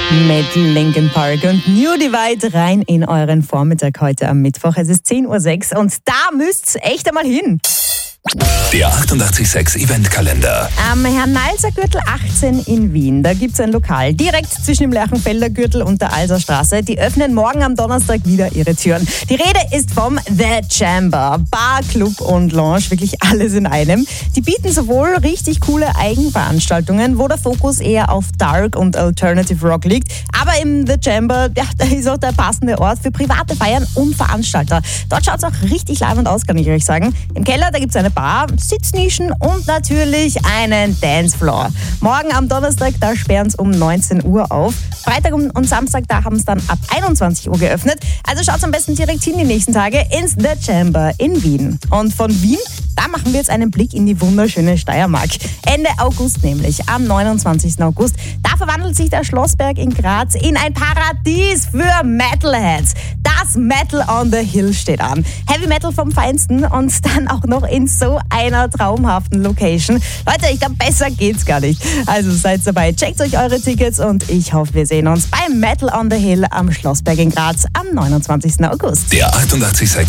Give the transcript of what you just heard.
Mit Linkin Park und New Divide rein in euren Vormittag heute am Mittwoch. Es ist 10.06 Uhr und da müsst's echt einmal hin. Der 886 Eventkalender. Am Herrn-Nalser Gürtel 18 in Wien, da gibt's ein Lokal direkt zwischen dem Lerchenfelder Gürtel und der Alser Straße. Die öffnen morgen am Donnerstag wieder ihre Türen. Die Rede ist vom The Chamber. Bar, Club und Lounge, wirklich alles in einem. Die bieten sowohl richtig coole Eigenveranstaltungen, wo der Fokus eher auf Dark und Alternative Rock liegt, aber im The Chamber, ja, da ist auch der passende Ort für private Feiern und Veranstalter. Dort schaut's auch richtig leibend aus, kann ich euch sagen. Im Keller, da gibt's eine Bar, Sitznischen und natürlich einen Dancefloor. Morgen am Donnerstag, da sperren es um 19 Uhr auf. Freitag und Samstag, da haben es dann ab 21 Uhr geöffnet. Also schaut am besten direkt hin die nächsten Tage ins The Chamber in Wien. Und von Wien, da machen wir jetzt einen Blick in die wunderschöne Steiermark. Ende August nämlich, am 29. August, da verwandelt sich der Schlossberg in Graz in ein Paradies für Metalheads. Das Metal on the Hill steht an. Heavy Metal vom Feinsten und dann auch noch in so einer traumhaften Location. Leute, ich glaube, besser geht's gar nicht. Also seid dabei, checkt euch eure Tickets und ich hoffe, wir sehen uns beim Metal on the Hill am Schlossberg in Graz am 29. August. Der 886